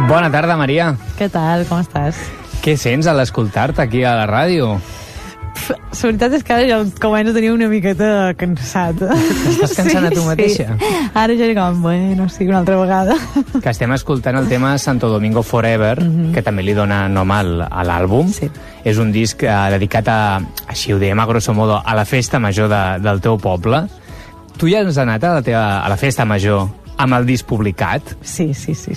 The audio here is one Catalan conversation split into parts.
Bona tarda, Maria. Què tal? Com estàs? Què sents a l'escoltar-te aquí a la ràdio? La veritat és que ara ja començo a tenir una miqueta cansat. Estàs cansant a tu mateixa? Sí. Ara ja dic, bueno, sí, una altra vegada. Que estem escoltant el tema Santo Domingo Forever, que també li dona nom a l'àlbum. Sí. És un disc dedicat a, així ho diem a grosso modo, a la festa major del teu poble. Tu ja has anat a la festa major amb el disc publicat? Sí.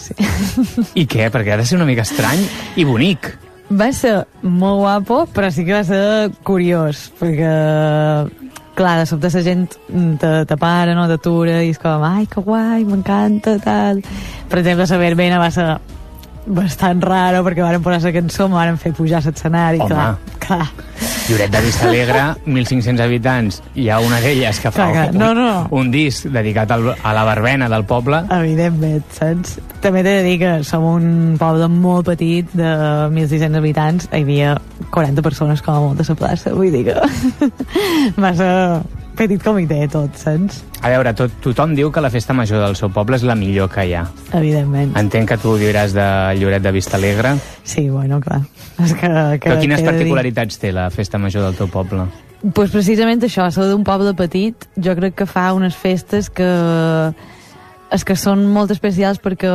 I què? Perquè ha de ser una mica estrany i bonic. Va ser molt guapo, però sí que va ser curiós, perquè, clar, de sobte la gent te para, no, t'atura, i és com, ai, que guai, m'encanta, tal. Per exemple, la verbena va ser bastant raro, perquè varen posar la cançó, m'ho fer pujar a l'escenari, clar. Lloret de Vistalegre, 1.500 habitants, hi ha una d'elles que fa un disc dedicat a la verbena del poble. Evidentment, saps? També t'he de dir que som un poble molt petit de 1.600 habitants, hi havia 40 persones com a molt a la plaça, vull dir que va ser petit comitè tot, saps? A veure, tothom diu que la festa major del seu poble és la millor que hi ha. Evidentment. Entenc que tu diràs de Lloret de Vistalegre. Sí, bueno, clar. És que però quines particularitats té la festa major del teu poble? Pues precisament això, ser d'un poble petit, jo crec que fa unes festes que són molt especials perquè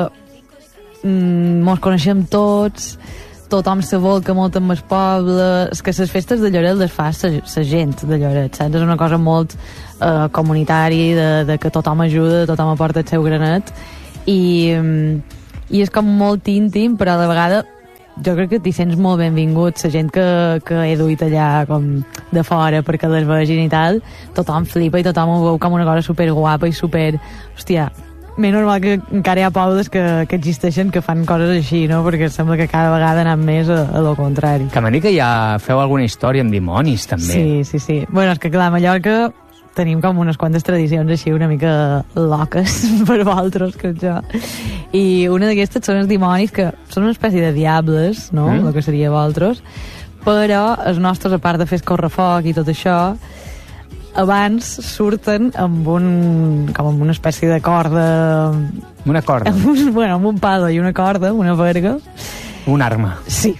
mos coneixem tots, tothom se volca molt amb el poble. És que les festes de Lloret les fa la gent de Lloret, saps? És una cosa molt comunitària, de que tothom ajuda, tothom aporta el seu granet, i és com molt íntim, però a la vegada jo crec que t'hi sents molt benvingut. La gent que he duit allà com de fora perquè les vegin i tal, tothom flipa i tothom ho veu com una cosa superguapa i super... Hòstia, més normal que encara hi ha pobles que existeixen que fan coses així, no? Perquè sembla que cada vegada anem més a lo contrari. Que m'ha dit que ja feu alguna història amb dimonis, també. Sí. Bueno, és que clar, a Mallorca tenim com unes quantes tradicions així una mica loques per vosaltres, crec jo. I una d'aquestes són els dimonis, que són una espècie de diables, no? El que seria vosaltres. Però els nostres, a part de fer correfoc i tot això, abans surten amb com amb una espècie de corda... Una corda? Bueno, amb un palo i una corda, una verga. Una arma. Sí.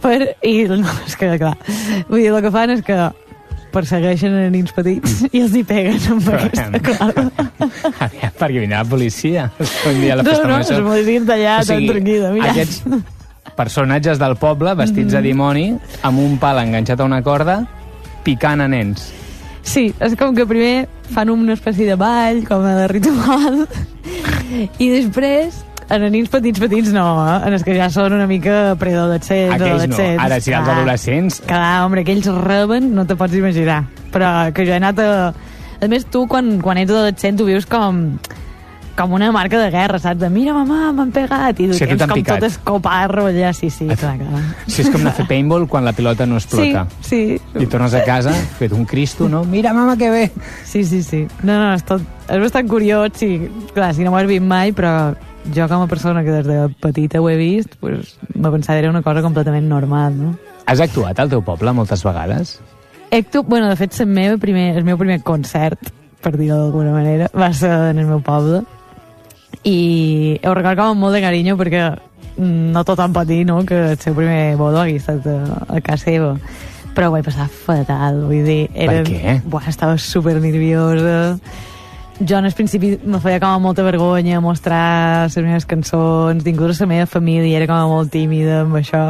És que, clar, vull dir, el que fan és que persegueixen a nens petits i els hi peguen amb aquesta corda. Aviam, perquè vindrà la policia. Un dia a la festa major. No, els policies d'allà, tan tranquil·la, mira. Aquests personatges del poble, vestits de dimoni, amb un pal enganxat a una corda, picant a nens. Sí, és com que primer fan una espècie de ball, com a de ritual, i després, en nens petits no, en els que ja són una mica preadolescents. Aquells no, ara si els adolescents... Clar, home, aquells reben, no te pots imaginar. Però que jo he anat a... A més, tu, quan ets adolescent, tu vius com una marca de guerra, saps? De, mira, mamà, m'han pegat. I tu tens com tot escoparro allà. Sí, clar. Sí, és com anar a fer paintball quan la pilota no explota. Sí. I tornes a casa, fet un cristo, no? Mira, mama, que bé! Sí. No, és bastant curiós, sí. Clar, si no ho has vist mai, però jo com a persona que des de petita ho he vist, pues, me pensava que era una cosa completament normal, no? Has actuat al teu poble moltes vegades? Bueno, de fet, el meu primer concert, per dir-ho d'alguna manera, va ser en el meu poble. I ho recordo amb molt de carinyo perquè no tothom pot dir, no?, que el seu primer bodo hagués estat a casa seva, però ho vaig passar fatal, vull dir, per què? Estava super nerviosa. Jo en el principi me feia com molta vergonya mostrar les meves cançons, inclús la meva família era com molt tímida amb això,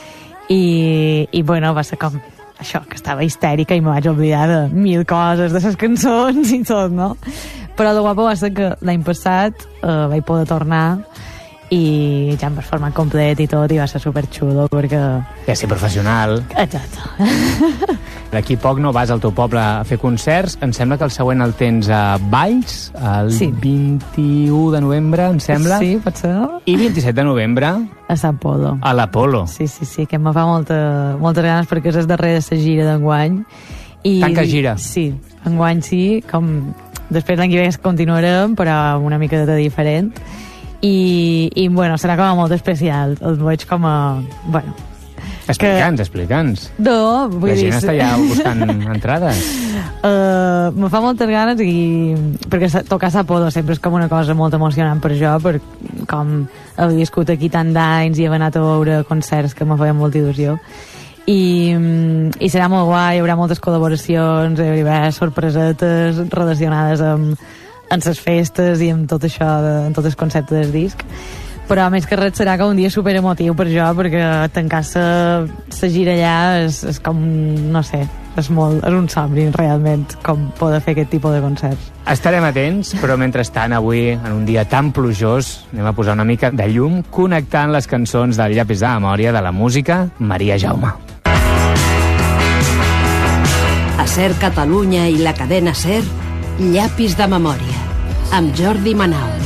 i bueno, va ser com això, que estava histèrica i me vaig oblidar de 1000 coses de les cançons i tot, no? Però el guapo va ser que l'any passat vaig poder tornar i ja em vaig formar complet i tot, i va ser superxulo perquè... Ja ser professional. Exacte. D'aquí poc no vas al teu poble a fer concerts. Em sembla que el següent el tens a Valls, el 21 de novembre, em sembla. Sí, pot ser. I 27 de novembre... A Sant Polo. A l'Apolo. Sí, que em fa moltes ganes perquè és el darrer de la gira d'enguany. Tanca gira. Sí, enguany sí, com... Després l'any que ve continuarem, però una mica de diferent. I bueno, serà com a molt especial. Els veig com a... Bueno, Explica'ns. No, vull dir... La gent està ja buscant entrades. Me fa moltes ganes perquè tocar Sapodo sempre és com una cosa molt emocionant per jo, per com he viscut aquí tant d'anys i he anat a veure concerts que me feien molta il·lusió. I serà molt guai, hi haurà moltes col·laboracions, hi haurà sorpresetes relacionades amb les festes i amb tot això, amb tot el concepte del disc. Però més que res serà com un dia super emotiu per jo, perquè tancar-se la gira allà és com, no sé, és un somni realment com poder fer aquest tipus de concerts. Estarem atents, però mentrestant avui, en un dia tan plujós, anem a posar una mica de llum connectant les cançons del Llapis de Memòria de la música Maria Jaume. A SER Catalunya i la cadena SER, Llapis de Memòria, amb Jordi Manau.